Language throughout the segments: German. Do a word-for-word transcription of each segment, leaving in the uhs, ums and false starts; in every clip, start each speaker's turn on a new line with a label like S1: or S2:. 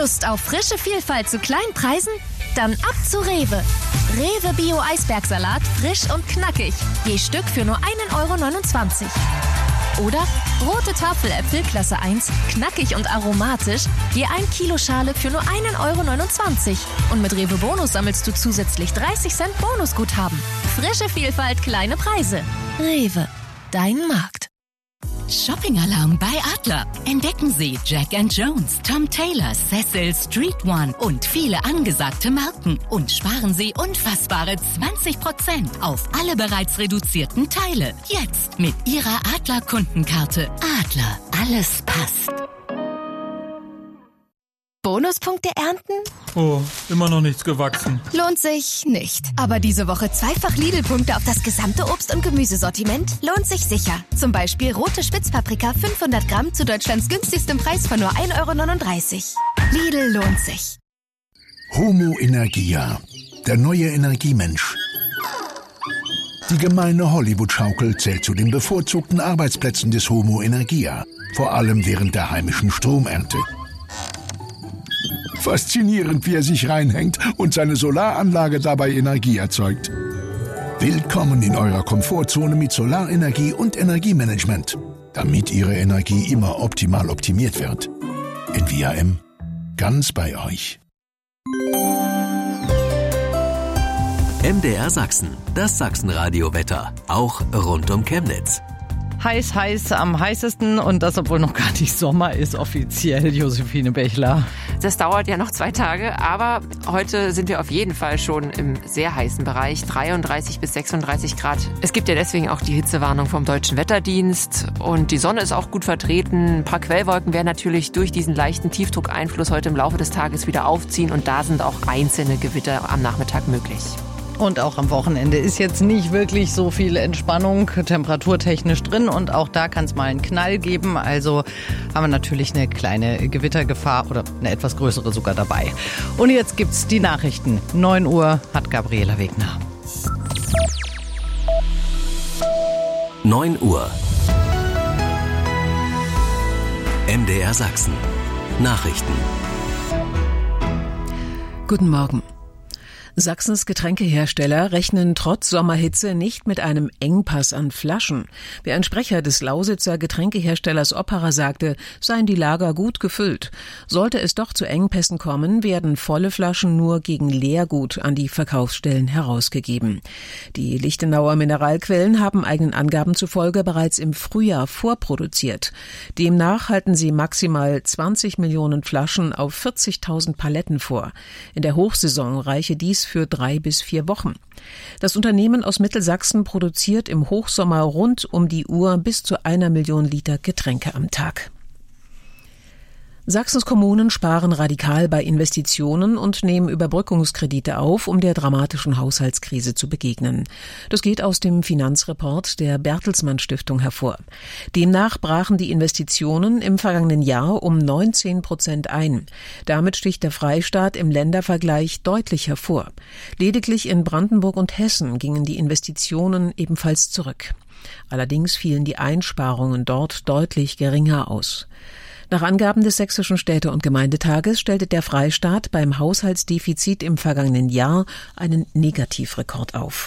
S1: Lust auf frische Vielfalt zu kleinen Preisen? Dann ab zu Rewe. Rewe Bio Eisbergsalat, frisch und knackig. Je Stück für nur ein Euro neunundzwanzig. Oder rote Tafeläpfel Klasse eins, knackig und aromatisch, je ein Kilo Schale für nur ein Euro neunundzwanzig. Und mit Rewe Bonus sammelst du zusätzlich dreißig Cent Bonusguthaben. Frische Vielfalt, kleine Preise. Rewe, dein Markt.
S2: Shopping-Alarm bei Adler. Entdecken Sie Jack and Jones, Tom Taylor, Cecil, Street One und viele angesagte Marken. Und sparen Sie unfassbare zwanzig Prozent auf alle bereits reduzierten Teile. Jetzt mit Ihrer Adler-Kundenkarte. Adler, alles passt.
S1: Bonuspunkte ernten?
S3: Oh, immer noch nichts gewachsen.
S1: Lohnt sich nicht. Aber diese Woche zweifach Lidl-Punkte auf das gesamte Obst- und Gemüsesortiment lohnt sich sicher. Zum Beispiel rote Spitzpaprika fünfhundert Gramm zu Deutschlands günstigstem Preis von nur ein Euro neununddreißig. Lidl lohnt sich.
S4: Homo Energia, der neue Energiemensch. Die gemeine Hollywood-Schaukel zählt zu den bevorzugten Arbeitsplätzen des Homo Energia, vor allem während der heimischen Stromernte. Faszinierend, wie er sich reinhängt und seine Solaranlage dabei Energie erzeugt. Willkommen in eurer Komfortzone mit Solarenergie und Energiemanagement, damit Ihre Energie immer optimal optimiert wird. In V A M, ganz bei euch.
S5: M D R Sachsen, das Sachsenradio-Wetter, auch rund um Chemnitz.
S6: Heiß, heiß, am heißesten und das, obwohl noch gar nicht Sommer ist, offiziell, Josephine Bechler.
S7: Das dauert ja noch zwei Tage, aber heute sind wir auf jeden Fall schon im sehr heißen Bereich, dreiunddreißig bis sechsunddreißig Grad. Es gibt ja deswegen auch die Hitzewarnung vom Deutschen Wetterdienst und die Sonne ist auch gut vertreten. Ein paar Quellwolken werden natürlich durch diesen leichten Tiefdruckeinfluss heute im Laufe des Tages wieder aufziehen und da sind auch einzelne Gewitter am Nachmittag möglich.
S6: Und auch am Wochenende ist jetzt nicht wirklich so viel Entspannung temperaturtechnisch drin und auch da kann es mal einen Knall geben. Also haben wir natürlich eine kleine Gewittergefahr oder eine etwas größere sogar dabei. Und jetzt gibt's die Nachrichten. neun Uhr hat Gabriela Wegner.
S5: neun Uhr. M D R Sachsen. Nachrichten.
S8: Guten Morgen. Sachsens Getränkehersteller rechnen trotz Sommerhitze nicht mit einem Engpass an Flaschen. Wie ein Sprecher des Lausitzer Getränkeherstellers Opera sagte, seien die Lager gut gefüllt. Sollte es doch zu Engpässen kommen, werden volle Flaschen nur gegen Leergut an die Verkaufsstellen herausgegeben. Die Lichtenauer Mineralquellen haben eigenen Angaben zufolge bereits im Frühjahr vorproduziert. Demnach halten sie maximal zwanzig Millionen Flaschen auf vierzigtausend Paletten vor. In der Hochsaison reiche dies für drei bis vier Wochen. Das Unternehmen aus Mittelsachsen produziert im Hochsommer rund um die Uhr bis zu einer Million Liter Getränke am Tag. Sachsens Kommunen sparen radikal bei Investitionen und nehmen Überbrückungskredite auf, um der dramatischen Haushaltskrise zu begegnen. Das geht aus dem Finanzreport der Bertelsmann Stiftung hervor. Demnach brachen die Investitionen im vergangenen Jahr um neunzehn Prozent ein. Damit sticht der Freistaat im Ländervergleich deutlich hervor. Lediglich in Brandenburg und Hessen gingen die Investitionen ebenfalls zurück. Allerdings fielen die Einsparungen dort deutlich geringer aus. Nach Angaben des Sächsischen Städte- und Gemeindetages stellte der Freistaat beim Haushaltsdefizit im vergangenen Jahr einen Negativrekord auf.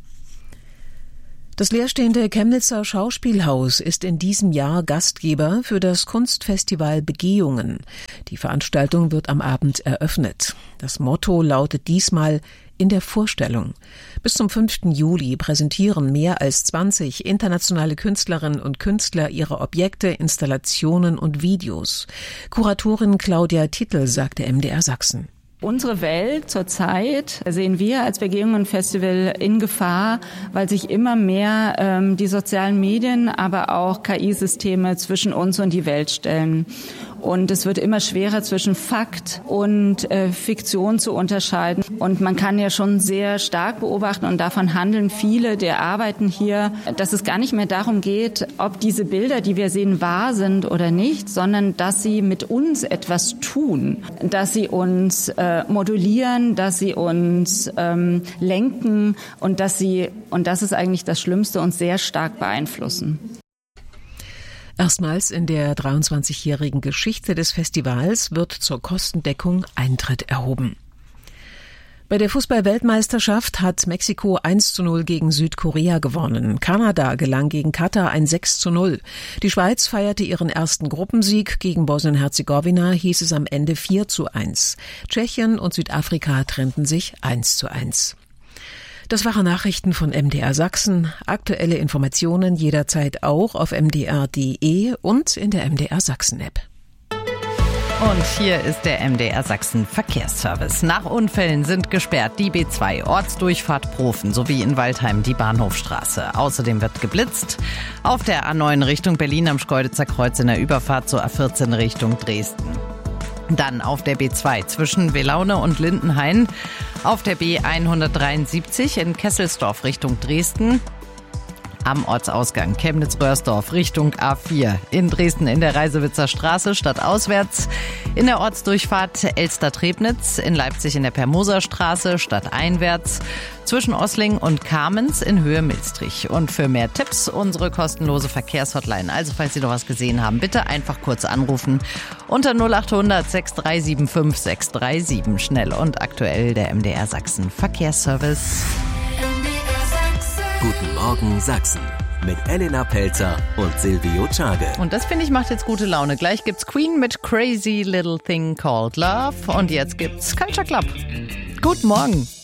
S8: Das leerstehende Chemnitzer Schauspielhaus ist in diesem Jahr Gastgeber für das Kunstfestival Begehungen. Die Veranstaltung wird am Abend eröffnet. Das Motto lautet diesmal in der Vorstellung. Bis zum fünften Juli präsentieren mehr als zwanzig internationale Künstlerinnen und Künstler ihre Objekte, Installationen und Videos. Kuratorin Claudia Tittel sagte M D R Sachsen.
S9: Unsere Welt zurzeit sehen wir als Begehungen-Festival in Gefahr, weil sich immer mehr ähm, die sozialen Medien, aber auch K I-Systeme zwischen uns und die Welt stellen. Und es wird immer schwerer zwischen Fakt und äh, Fiktion zu unterscheiden. Und man kann ja schon sehr stark beobachten, und davon handeln viele der Arbeiten hier, dass es gar nicht mehr darum geht, ob diese Bilder, die wir sehen, wahr sind oder nicht, sondern dass sie mit uns etwas tun, dass sie uns äh, modulieren, dass sie uns ähm, lenken und dass sie, und das ist eigentlich das Schlimmste, uns sehr stark beeinflussen.
S8: Erstmals in der dreiundzwanzigjährigen Geschichte des Festivals wird zur Kostendeckung Eintritt erhoben. Bei der Fußball-Weltmeisterschaft hat Mexiko eins zu null gegen Südkorea gewonnen. Kanada gelang gegen Katar ein sechs zu null. Die Schweiz feierte ihren ersten Gruppensieg. Gegen Bosnien-Herzegowina hieß es am Ende vier zu eins. Tschechien und Südafrika trennten sich eins zu eins. Das waren Nachrichten von M D R Sachsen. Aktuelle Informationen jederzeit auch auf m d r punkt d e und in der M D R Sachsen-App.
S6: Und hier ist der M D R Sachsen Verkehrsservice. Nach Unfällen sind gesperrt die B zwei Ortsdurchfahrt Profen sowie in Waldheim die Bahnhofstraße. Außerdem wird geblitzt auf der A neun Richtung Berlin am Schkeuditzer Kreuz in der Überfahrt zur A vierzehn Richtung Dresden. Dann auf der B zwei zwischen Welaune und Lindenhain, auf der B hundertdreiundsiebzig in Kesselsdorf Richtung Dresden, am Ortsausgang Chemnitz-Röhrsdorf Richtung A vier, in Dresden in der Reisewitzer Straße stadtauswärts, in der Ortsdurchfahrt Elster-Trebnitz, in Leipzig in der Permoser Straße stadteinwärts, zwischen Ossling und Kamenz in Höhe Milstrich. Und für mehr Tipps unsere kostenlose Verkehrshotline. Also falls Sie noch was gesehen haben, bitte einfach kurz anrufen unter null acht hundert sechs drei sieben fünf sechs drei sieben. Schnell und aktuell der M D R Sachsen Verkehrsservice.
S5: Guten Morgen Sachsen mit Elena Pelzer und Silvio Czage.
S6: Und das, finde ich, macht jetzt gute Laune. Gleich gibt's Queen mit Crazy Little Thing Called Love und jetzt gibt's Culture Club. Guten Morgen.